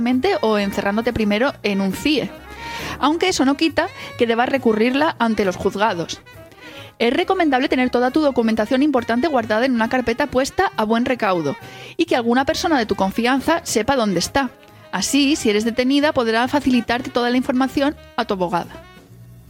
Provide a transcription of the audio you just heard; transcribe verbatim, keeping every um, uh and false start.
o encerrándote primero en un C I E. Aunque eso no quita que debas recurrirla ante los juzgados. Es recomendable tener toda tu documentación importante guardada en una carpeta puesta a buen recaudo y que alguna persona de tu confianza sepa dónde está. Así, si eres detenida, podrá facilitarte toda la información a tu abogada.